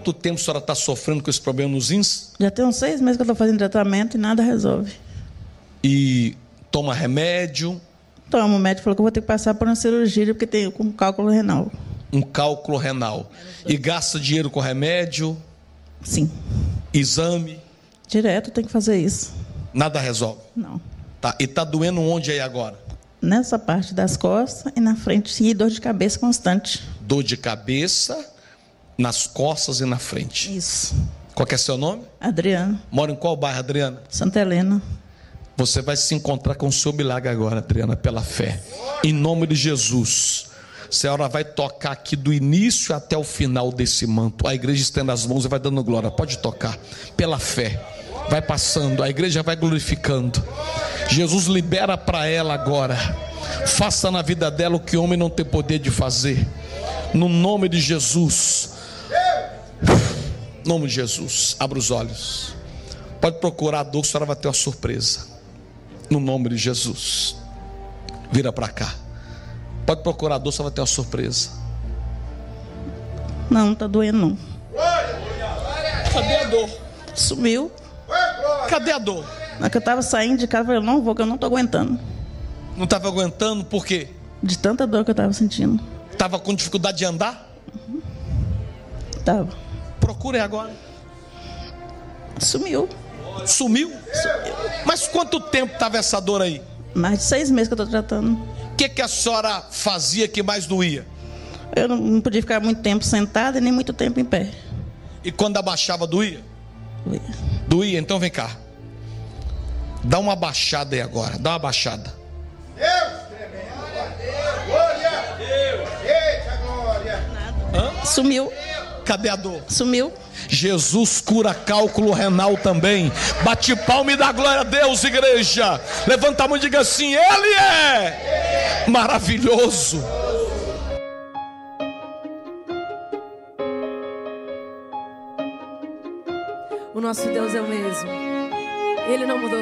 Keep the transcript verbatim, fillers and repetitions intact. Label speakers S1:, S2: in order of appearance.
S1: quanto tempo a senhora está sofrendo com esse problema nos rins?
S2: Já tem uns seis meses que eu estou fazendo tratamento e nada resolve.
S1: E toma remédio?
S2: Toma, o médico falou que eu vou ter que passar por uma cirurgia porque tem um cálculo renal.
S1: Um cálculo renal. E gasta dinheiro com remédio?
S2: Sim.
S1: Exame?
S2: Direto tem que fazer isso.
S1: Nada resolve?
S2: Não.
S1: Tá. E está doendo onde aí agora?
S2: Nessa parte das costas e na frente, sim, e dor de cabeça constante.
S1: Dor de cabeça, nas costas e na frente.
S2: Isso.
S1: Qual que é seu nome?
S2: Adriana.
S1: Mora em qual bairro, Adriana?
S2: Santa Helena.
S1: Você vai se encontrar com o seu milagre agora, Adriana, pela fé. Em nome de Jesus. A senhora vai tocar aqui do início até o final desse manto. A igreja estende as mãos e vai dando glória. Pode tocar. Pela fé. Vai passando. A igreja vai glorificando. Jesus libera para ela agora. Faça na vida dela o que homem não tem poder de fazer. No nome de Jesus. No nome de Jesus. Abra os olhos. Pode procurar a dor, a senhora vai ter uma surpresa. No nome de Jesus. Vira para cá. Pode procurar a dor, você vai ter uma surpresa.
S2: Não, não está doendo não.
S1: Cadê a dor?
S2: Sumiu.
S1: Cadê a dor?
S2: Na que eu estava saindo de casa, eu falei, eu não vou, que eu não estou aguentando.
S1: Não estava aguentando, por quê?
S2: De tanta dor que eu estava sentindo.
S1: Estava com dificuldade de andar?
S2: Uhum. Tava.
S1: Procure agora.
S2: Sumiu.
S1: Sumiu? Sumiu. Mas quanto tempo estava essa dor aí?
S2: Mais de seis meses que eu estou tratando.
S1: O que, que a senhora fazia que mais doía?
S2: Eu não, não podia ficar muito tempo sentada e nem muito tempo em pé.
S1: E quando abaixava, doía?
S2: Doía.
S1: Doía, então vem cá. Dá uma baixada aí agora, dá uma baixada.
S3: Deus tremendo. Glória a Deus. Eita glória.
S1: Hã?
S2: Sumiu.
S1: Cadê a dor?
S2: Sumiu.
S1: Jesus cura cálculo renal também. Bate palma e dá glória a Deus, igreja. Levanta a mão e diga assim: Ele é maravilhoso.
S4: O nosso Deus é o mesmo. Ele não mudou.